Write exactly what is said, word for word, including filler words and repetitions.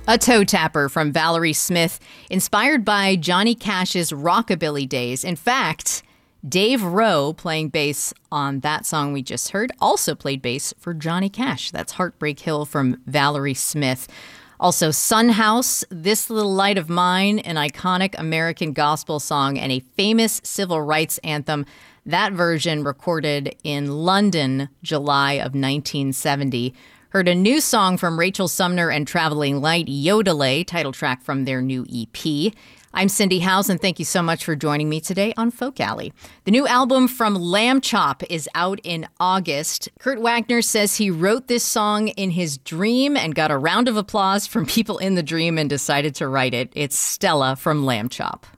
A Toe Tapper from Valerie Smith, inspired by Johnny Cash's rockabilly days. In fact, Dave Rowe, playing bass on that song we just heard, also played bass for Johnny Cash. That's Heartbreak Hill from Valerie Smith. Also, Son House, This Little Light of Mine, an iconic American gospel song and a famous civil rights anthem. That version recorded in London, July of nineteen seventy. Heard a new song from Rachel Sumner and Traveling Light, Yodelay, title track from their new E P. I'm Cindy Howes, and thank you so much for joining me today on Folk Alley. The new album from Lamb Chop is out in August. Kurt Wagner says he wrote this song in his dream and got a round of applause from people in the dream and decided to write it. It's Stella from Lamb Chop.